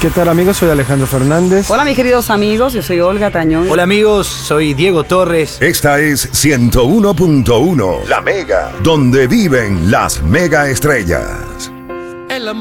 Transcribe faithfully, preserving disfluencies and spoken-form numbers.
¿Qué tal, amigos? Soy Alejandro Fernández. Hola, mis queridos amigos, yo soy Olga Tañón. Hola, amigos, soy Diego Torres. Esta es ciento uno punto uno, La Mega, donde viven las mega estrellas.